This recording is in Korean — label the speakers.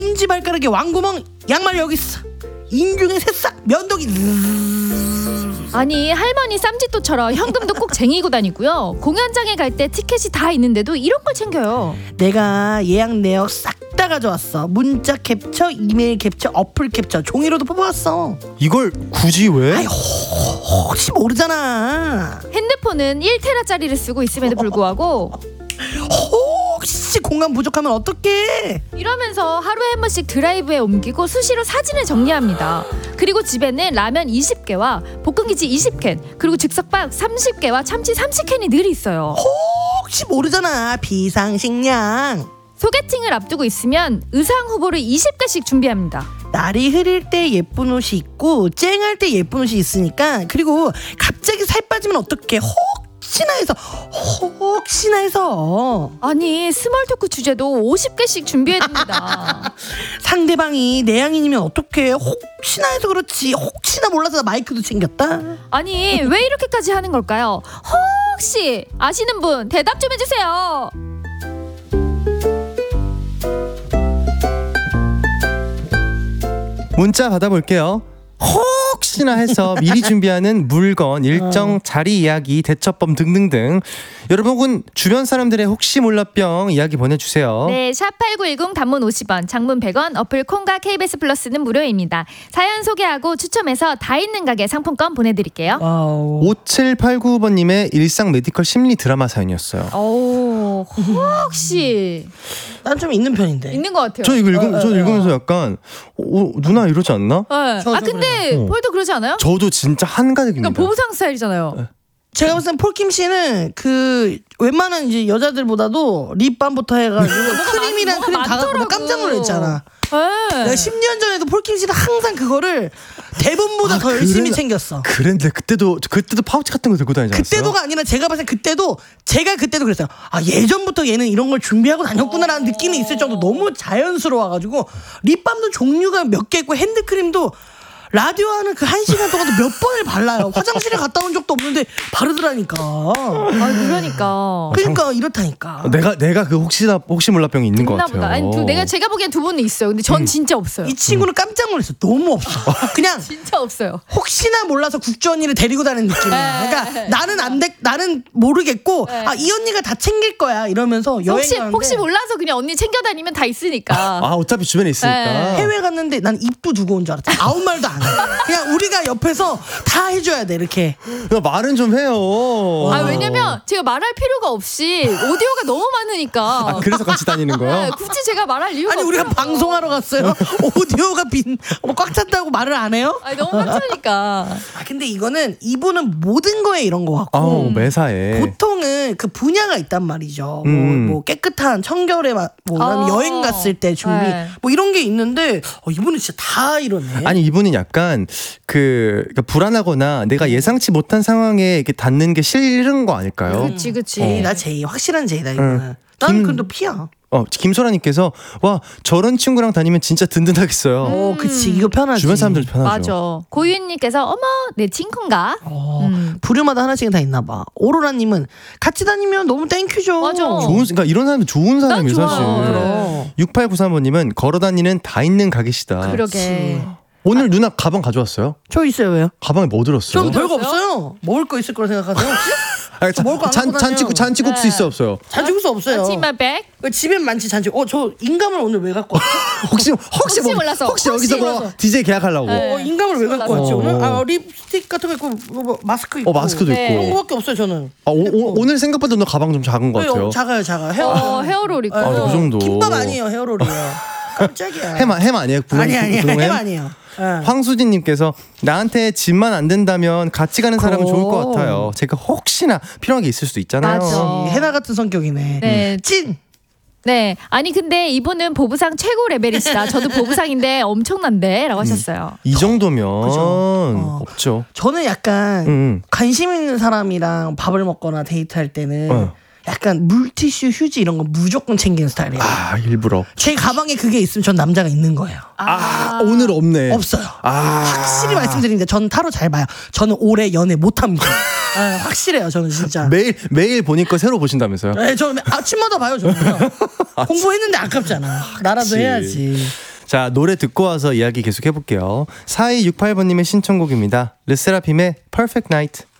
Speaker 1: 엄지발가락에 왕구멍, 양말 여기 있어. 인중에 새싹, 면도기.
Speaker 2: 아니 할머니 쌈짓돈처럼 현금도 꼭 쟁이고 다니고요. 공연장에 갈 때 티켓이 다 있는데도 이런 걸 챙겨요.
Speaker 1: 내가 예약 내역 싹 다 가져왔어. 문자 캡처, 이메일 캡처, 어플 캡처, 종이로도 뽑아왔어.
Speaker 3: 이걸 굳이 왜?
Speaker 1: 아이, 혹시 모르잖아.
Speaker 2: 핸드폰은 1테라짜리를 쓰고 있음에도 불구하고
Speaker 1: 혹시 공간 부족하면 어떡해.
Speaker 2: 이러면서 하루에 한 번씩 드라이브에 옮기고 수시로 사진을 정리합니다. 그리고 집에는 라면 20개와 볶음김치 20캔 그리고 즉석밥 30개와 참치 30캔이 늘 있어요.
Speaker 1: 혹시 모르잖아. 비상식량.
Speaker 2: 소개팅을 앞두고 있으면 의상 후보를 20개씩 준비합니다.
Speaker 1: 날이 흐릴 때 예쁜 옷이 있고 쨍할 때 예쁜 옷이 있으니까. 그리고 갑자기 살 빠지면 어떡해. 혹시나 해서
Speaker 2: 아니 스몰 토크 주제도 50개씩 준비해야 됩니다.
Speaker 1: 상대방이 내향인이면 어떡해. 혹시나 해서 그렇지. 혹시나 몰라서 마이크도 챙겼다.
Speaker 2: 아니 왜 이렇게까지 하는 걸까요? 혹시 아시는 분 대답 좀 해주세요.
Speaker 3: 문자 받아볼게요. 혹시나 해서 미리 준비하는 물건, 일정, 자리 이야기, 대처법 등등등. 여러분 혹은 주변 사람들의 혹시 몰라병 이야기 보내주세요.
Speaker 2: 네, 샵8910 단문 50원, 장문 100원, 어플 콩과 KBS 플러스는 무료입니다. 사연 소개하고 추첨해서 다 있는 가게 상품권 보내드릴게요.
Speaker 3: 5789번님의 일상 메디컬 심리 드라마 사연이었어요.
Speaker 2: 오, 혹시
Speaker 1: 난 좀 있는 편인데.
Speaker 2: 있는 것 같아요.
Speaker 3: 저 읽으면서 약간 누나 이러지 않나?
Speaker 2: 네.
Speaker 1: 저
Speaker 2: 근데 폴도 그러지 않아요?
Speaker 3: 저도 진짜 한가득입니다.
Speaker 2: 그러니까 보부상 스타일이잖아요.
Speaker 1: 제가 봤을 땐 폴킴 씨는 그 웬만한 이제 여자들보다도 립밤부터 해가지고 크림이랑 크림 다 갖고
Speaker 2: 많더라고.
Speaker 1: 깜짝 놀랐잖아.
Speaker 2: 네.
Speaker 1: 내가 10년 전에도 폴킴 씨는 항상 그거를 대부분보다 더 열심히 챙겼어.
Speaker 3: 그랬는데 그때도 파우치 같은 거 들고 다니지 않았어요?
Speaker 1: 그때도가 아니라 제가 봤을 때 제가 그때도 그랬어요. 아, 예전부터 얘는 이런 걸 준비하고 다녔구나라는 느낌이 있을 정도 너무 자연스러워가지고 립밤도 종류가 몇 개 있고 핸드크림도 라디오 하는 그 1시간 동안도 몇 번을 발라요. 화장실에 갔다 온 적도 없는데 바르더라니까. 그러니까 이렇다니까.
Speaker 3: 내가 그 혹시 몰라병이 있는 것 같아요.
Speaker 2: 보다. 아니, 제가 보기엔 두 분은 있어요. 근데 전 진짜 없어요.
Speaker 1: 이 친구는 깜짝 놀랐어. 너무 없어. 그냥
Speaker 2: 진짜 없어요.
Speaker 1: 혹시나 몰라서 국주 언니를 데리고 다니는 느낌이야. 그러니까 나는 모르겠고 이 언니가 다 챙길 거야 이러면서 여행 가는데
Speaker 2: 혹시 몰라서 그냥 언니 챙겨다니면 다 있으니까.
Speaker 3: 어차피 주변에 있으니까.
Speaker 1: 해외 갔는데 난 입도 두고 온 줄 알았지. 아무 말도 안 해. 그냥 우리가 옆에서 다 해줘야 돼 이렇게.
Speaker 3: 말은 좀 해요.
Speaker 2: 왜냐면 제가 말할 필요가 없이 오디오가 너무 많으니까.
Speaker 3: 그래서 같이 다니는 거예요?
Speaker 2: 굳이 제가 말할 이유가
Speaker 1: 아니 우리가
Speaker 2: 없더라고.
Speaker 1: 방송하러 갔어요. 오디오가 꽉 찼다고 말을 안 해요?
Speaker 2: 너무 꽉차니까.
Speaker 1: 근데 이분은 모든 거에 이런 거 같고
Speaker 3: 매사에
Speaker 1: 보통은 그 분야가 있단 말이죠. 뭐 깨끗한 청결에 그다음에 여행 갔을 때 준비 뭐 이런 게 있는데 이분은 진짜 다 이러네.
Speaker 3: 아니 이분은 약간 그러니까 불안하거나 내가 예상치 못한 상황에 이렇게 닿는 게 싫은 거 아닐까요?
Speaker 2: 그치.
Speaker 1: 제이다 제이. 확실한 제이다 이거는. 나는 그래도 피야.
Speaker 3: 김소라님께서 와 저런 친구랑 다니면 진짜 든든하겠어요.
Speaker 1: 그치 이거 편하지.
Speaker 3: 주변 사람들 편하죠.
Speaker 2: 맞아. 고유인님께서 어머 내 친구인가?
Speaker 1: 부류마다 하나씩은 다 있나 봐. 오로라님은 같이 다니면 너무 땡큐죠.
Speaker 2: 맞아.
Speaker 3: 그러니까 이런 사람들 좋은 사람이에요
Speaker 2: 난
Speaker 3: 사실.
Speaker 2: 좋아.
Speaker 3: 6893번님은 걸어다니는 다 있는 가게시다.
Speaker 2: 그러게.
Speaker 3: 오늘 누나 가방 가져왔어요?
Speaker 1: 저 있어요. 왜요?
Speaker 3: 가방에 뭐 들었어요?
Speaker 1: 전 별거 없어요. 먹을 거 있을 거라 생각하세요 혹시? 먹을 거안 갖고 다녀요.
Speaker 3: 잔치국수 있어 없어요?
Speaker 1: 잔치국수 없어요.
Speaker 2: 치마백.
Speaker 1: 집엔 많지 잔치. 저 인감을 오늘 왜 갖고 왔지?
Speaker 3: 혹시
Speaker 2: 몰라서.
Speaker 3: 혹시 여기서 뭐 DJ 계약하려고?
Speaker 1: 인감을 왜 갖고 왔지 오늘? 립스틱 같은 거 있고 뭐 마스크 있고.
Speaker 3: 마스크도 있고.
Speaker 1: 그런 거밖에 없어요 저는.
Speaker 3: 오늘 생각보다 너 가방 좀 작은 것 같아요.
Speaker 1: 작아요.
Speaker 2: 헤어롤 있고.
Speaker 3: 그 정도.
Speaker 1: 김밥 아니에요 헤어롤이에요. 깜짝이야.
Speaker 3: 햄 아니에요?
Speaker 1: 아니에요. 햄 아니에요.
Speaker 3: 황수진님께서 나한테 집만 안 된다면 같이 가는 사람은 좋을 것 같아요. 제가 혹시나 필요한 게 있을 수도 있잖아요.
Speaker 2: 맞아.
Speaker 1: 해나 같은 성격이네.
Speaker 2: 네.
Speaker 1: 찐.
Speaker 2: 네. 아니 근데 이분은 보부상 최고 레벨이시다. 저도 보부상인데 엄청난데 라고 하셨어요.
Speaker 3: 이 정도면
Speaker 1: 그죠?
Speaker 3: 없죠.
Speaker 1: 저는 약간 관심 있는 사람이랑 밥을 먹거나 데이트할 때는 약간 물티슈, 휴지 이런 거 무조건 챙기는 스타일이에요.
Speaker 3: 일부러.
Speaker 1: 제 가방에 그게 있으면 전 남자가 있는 거예요.
Speaker 3: 오늘 없네.
Speaker 1: 없어요. 확실히 말씀드립니다. 저는 타로 잘 봐요. 저는 올해 연애 못합니다. 확실해요. 저는 진짜.
Speaker 3: 매일 보니까 새로 보신다면서요?
Speaker 1: 네, 저는 아침마다 봐요. 저는 공부했는데 아깝잖아. 나라도
Speaker 3: 그치.
Speaker 1: 해야지.
Speaker 3: 자, 노래 듣고 와서 이야기 계속 해볼게요. 4268번님의 신청곡입니다. 르세라핌의 Perfect Night.